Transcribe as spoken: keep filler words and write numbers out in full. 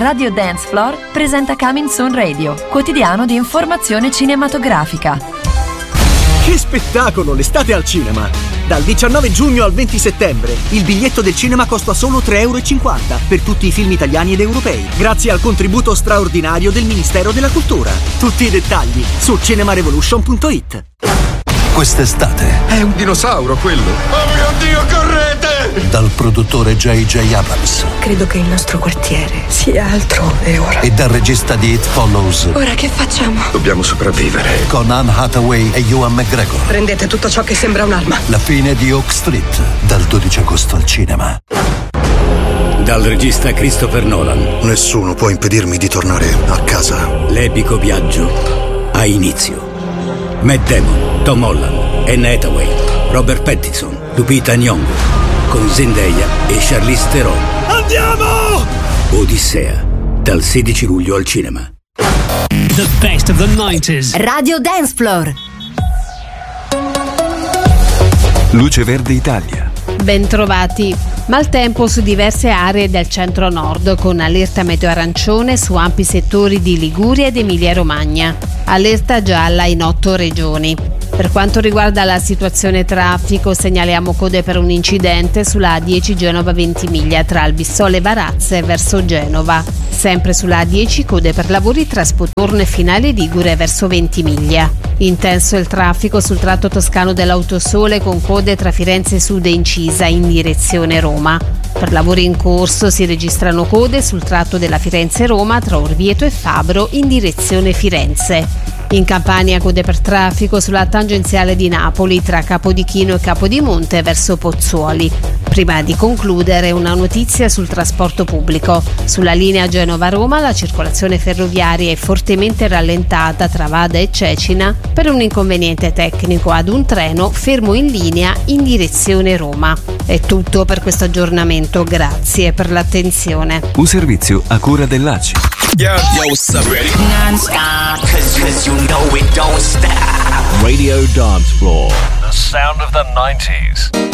Radio Dance Floor presenta Coming Soon Radio, quotidiano di informazione cinematografica. Che spettacolo, l'estate al cinema! Dal diciannove giugno al venti settembre il biglietto del cinema costa solo tre euro e cinquanta per tutti i film italiani ed europei, grazie al contributo straordinario del Ministero della Cultura. Tutti i dettagli su cinemarevolution punto it. Quest'estate è un dinosauro quello. Oh mio Dio, correte! Dal produttore J J Abrams. Credo che il nostro quartiere sia altrove ora. E dal regista di It Follows. Ora che facciamo? Dobbiamo sopravvivere. Con Anne Hathaway e Ewan McGregor. Prendete tutto ciò che sembra un'arma. La fine di Oak Street, dal dodici agosto al cinema. Dal regista Christopher Nolan. Nessuno può impedirmi di tornare a casa. L'epico viaggio ha inizio. Matt Damon, Tom Holland, Anne Hathaway, Robert Pattinson, Lupita Nyong'o, con Zendaya e Charlize Theron. Andiamo! Odissea, dal sedici luglio al cinema. The best of the nineties. Radio Dance Floor. Luce Verde Italia. Bentrovati. Maltempo su diverse aree del centro-nord, con allerta meteo arancione su ampi settori di Liguria ed Emilia-Romagna. Allerta gialla in otto regioni. Per quanto riguarda la situazione traffico, segnaliamo code per un incidente sulla A dieci Genova-Ventimiglia tra Albissola e Varazze verso Genova. Sempre sulla A dieci code per lavori tra Spotorno e Finale Ligure verso Ventimiglia. Intenso il traffico sul tratto toscano dell'Autosole, con code tra Firenze Sud e Incisa in direzione Roma. Per lavori in corso si registrano code sul tratto della Firenze-Roma tra Orvieto e Fabro in direzione Firenze. In Campania code per traffico sulla tangenziale di Napoli tra Capodichino e Capodimonte verso Pozzuoli. Prima di concludere, una notizia sul trasporto pubblico. Sulla linea Genova-Roma la circolazione ferroviaria è fortemente rallentata tra Vada e Cecina per un inconveniente tecnico ad un treno fermo in linea in direzione Roma. È tutto per questo aggiornamento, grazie per l'attenzione. Un servizio a cura dell'A C I. Yo, yo, what's up, ready? Non-stop, cause, cause you know it don't stop. Radio Dance Floor, the sound of the nineties.